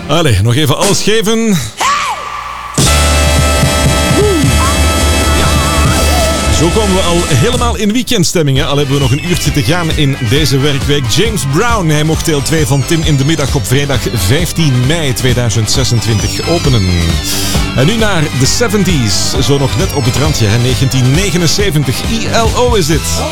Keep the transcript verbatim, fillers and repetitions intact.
Allee, nog even alles geven. Zo komen we al helemaal in weekendstemming. Hè? Al hebben we nog een uurtje te gaan in deze werkweek. James Brown, hij mocht deel twee van Tim in de Middag op vrijdag vijftien mei tweeduizend zesentwintig openen. En nu naar de zeventies. Zo nog net op het randje, hè? negentien negenenzeventig. I L O is dit.